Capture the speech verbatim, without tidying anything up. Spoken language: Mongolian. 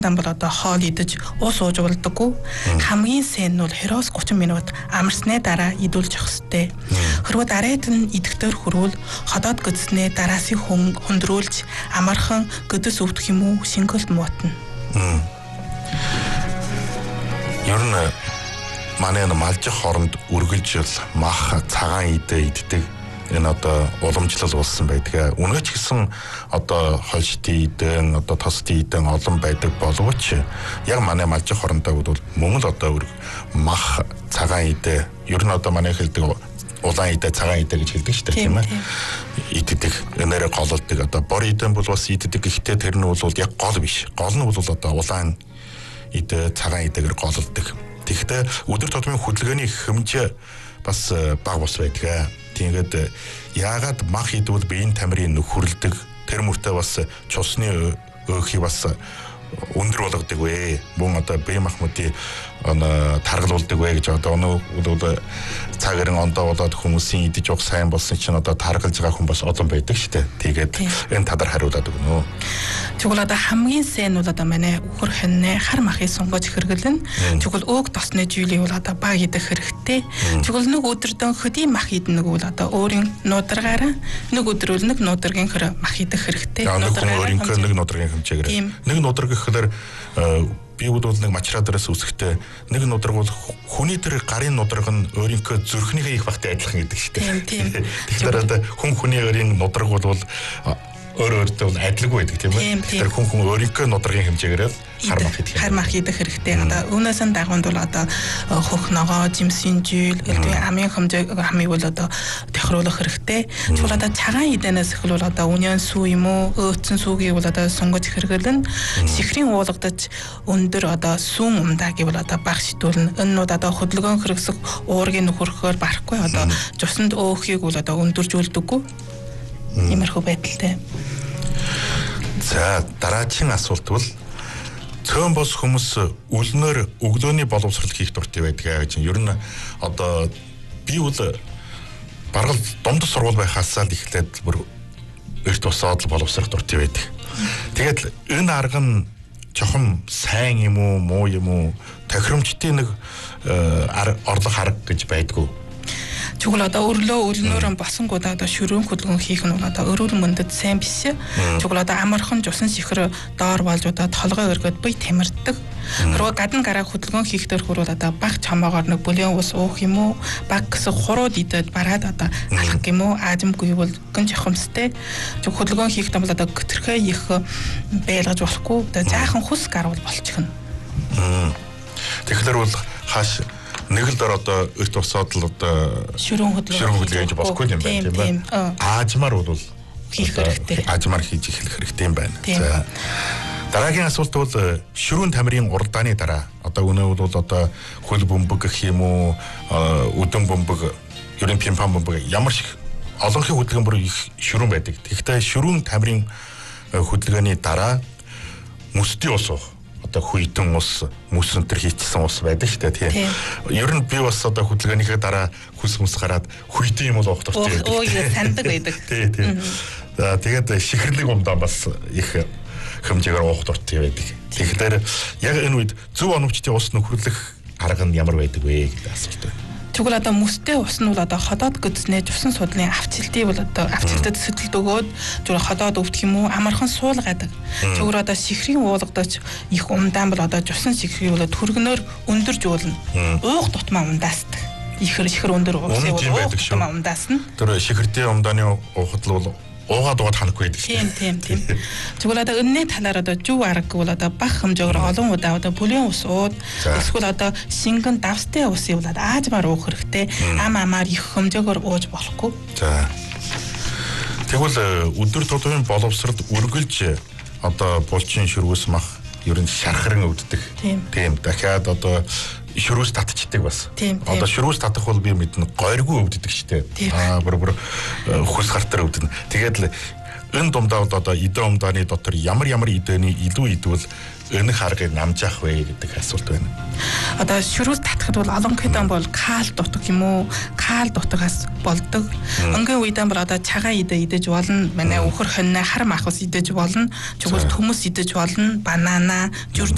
Бол одоо хоол идэж ус ууж болдоггүй. Хамгийн сайн нь бол хероос thirty минут амарсны дараа идүүлж явах хэрэгтэй. Хэрвээ дараад нь идэвхтэр хүрвэл ходоод гидснээ дараасын хүн хөндрүүлж амархан гидс өвдөх юм уу шингэлт муутна. Ер нь манай малжих хооронд үргэлж мах цагаан идэ иддэг энэ одоо уламжлал болсон байдаг. Үнэ ч гэсэн одоо хольшти идэн одоо тости идэн олон байдаг боловч яг манай малжих хоорондоо бол мөн л одоо мах цагаан идэ ер нь одоо манай хэлдэг улаан идэ цагаан идэ гэж хэлдэг шүү дээ тийм ээ. Иддэг энээрээ гололдог одоо бор идэн бол бас иддэг гэхдээ тэр нь бол яг гол биш. Гол нь бол одоо улаан идэ цагаан идэгээр гололдог. Тэгэхдээ өдөр тутмын хөдөлгөөний хэмжээ бас бага бос байдаг. Тэгээд яагаад мах идвэл биеийн тамирын нөхөрлөдөг тэр мөртөө бас цусны өөхийг бас өндөр болгодог вэ. Мөн одоо бие махбодын таргалуулдаг вэ гэж одоо өнөө цагаарн ондоо болоод хүмүүсийн идэж уух сайн болсон чинь одоо таргалж байгаа хүн бас олон байдаг шүү дээ. Тэгээд энэ тадар хариулаад өгнө. Тэгвэл одоо хамгийн сайн нь бол одоо манай үхэр хинэ хар махыг сунгаж хэрэглэн. Тэгвэл өг тосны жилийн бол одоо баг идэх хэрэгтэй. Тэгвэл нэг өдөрдөн хөдийн мах идэх нэг бол одоо өөрийн нударгаараа нэг өдрөл нэг нударгийн хөр мах идэх хэрэгтэй. Нударгийн нэг нударгийн хэмжээгээр. Нэг нударг гэхээр би бол нэг мачраа дээрээс үсэхтэй нэг нудраг бол хүний тэр гарын нудраг нь өөрийнхөө зүрхнийхээ их багтай адилхан гэдэг шүү дээ. Тэгэхээр одоо хүн хүний өөрийн нудраг бол өөр өөртөө бол адилгүй байдаг тийм ээ. Тэгэхээр хүн хүн өөрийнхөө нудрагын хэмжээгээр хар мах идэх. Хар мах идэх хэрэгтэй. Одоо үүнээс нь дагванд бол одоо хөх ногоо, жимсийн жил, элдвийн амын хэмжээг амыг бол одоо тохируулах хэрэгтэй. Тэгвэл одоо цагаан идэнээс эхлүүл одоо үнэн сүү юм уу, өөцөн сүүгийг бол одоо сунгаж хэрэглэн сихрийн уулгадаж өндөр одоо сүүн умдаа гэвэл одоо баг шитүүлнэ. Энэ нь одоо хөдөлгөөн хэрэгсэх уургийн нөхөрхөөр барахгүй одоо цуснд өөхийг бол одоо өндөржүүлдэггүй. Иймэрхүү байдалтай. За дараагийн асуулт бол цөөн бос хүмүүс үлнээр өглөөний боловсрол хийх дуртай байдаг гэж. Ер нь одоо би бол бараг домд сургууль байхаас л эхлээд бүр эрт усаад боловсрох дуртай байдаг. Тэгээд энэ арга нь чохон сайн юм уу, муу юм уу, тохиромжтой нэг орлох арга гэж байдгүй. Тэгвэл одоо өрлөө өлнөөрөө босонгуудаа одоо шөрөөн хөдөлгөөн хийх нь одоо өрөөл мөндөд сайн биш. Тэгвэл одоо амархан жусан сихэр доор болж одоо толгой өргөд бие тамирддаг. Хэрвээ гадна гараа хөдөлгөөн хийхдээ хүрвэл одоо баг чамаагаар нэг бүлээн ус уух юм уу, баг гэсэн хурууд идээд бараад одоо алах юм уу, аажимгүй бол гэн жахамстай. Тэг хөдөлгөөн хийхдээ бол одоо гөтөрхөө их байлгаж болохгүй. Одоо жаахан хүс гарвал болчихно. Тэгэхээр бол хааш нэг л дор одоо эрт усаад л одоо шөрөөн хөдөлгөөн хийж болохгүй юм байна тийм ээ. Аажмаар бол хийх хэрэгтэй. Аажмаар хийж эхлэх хэрэгтэй юм байна. За дараагийн асуулт бол шөрөөн тамирын уралдааны дараа одоо өнөө бол одоо хөл бөмбөг гэх юм уу, өдөн бөмбөг, ерөн пимпам бөмбөг ямар шиг олонхын хөдөлгөөн бүр их шөрөөн байдаг. Тэгэхдээ шөрөөн тамирын хөдөлгөөний дараа мөсдийн ус уух одоо хүйтэн ус, мөс өнтер хийчихсэн ус байдаг шүү дээ тийм. Ер нь би бас одоо хөдөлгөөнийхээ дараа хүс мөс гараад хүйтэн юм бол уух дуртай байдаг. Оо яа сандаг байдаг. Тийм тийм. За тэгээд шихэрлэг умдаа бас их хэмжээгээр уух дуртай байдаг. Тэгэхээр яг энэ үед зөв оновчтой ус нөхөрлөх арга нь ямар байдаг вэ гэдэг асуулт байна. Тэгвэл одоо мөстэй ус нь бол одоо ходоод гидснээ жусан судлын авчилтыг бол одоо авчилтад сэтэл өгөөд зүгээр ходоод өвдөх юм уу амархан суулгадаг. Зүгээр одоо сихрийн уулгадаж их умдаан бол одоо жусан сихрийг бол төргнөөр өндөрж уулна. Уух тутмаа ундаасдаг. Ихэр шихэр өндөр уусыг бол уух тутмаа ундаасна. Тэр шихэртийн умдааны уухад л уугаад уугаад ханахгүй байдаг шүү дээ. Тийм тийм тийм. Тэгвэл одоо өнний талаар одоо жүв арга бол одоо баг хэмжээгээр олон удаа одоо бүлээн ус ууд эсвэл одоо шингэн давстай усыг бол аажмаар уух хэрэгтэй. Ам амаар их хэмжээгээр ууж болохгүй. За. Тэгвэл өдөр тутмын боловсролд үргэлж одоо булчин шөргөөс мах ер нь шархран өвддөг. Тийм. Дахиад одоо шөрөөс татчихдаг бас. Одоо шөрөөс татах бол би мэднэ гойргүй өвддөг штэ. Аа бүр бүр хүс гартар өвдөнө. Тэгээд л энэ думдаа одоо идэ умдааны дотор ямар ямар идэний илүү идвэл өнөх аргыг намжаах вэ гэдэг асуулт байна. Одоо шөрөөс татахад бол олон хэдэн бол кал дутах юм уу? Кал дутагаас болдог. Өнгийн үедэн бол одоо цагаан идэ идэж болно. Манай үхэр хоньны хар мах ус идэж болно. Чигүүл төмөс идэж болно. Банана, жүр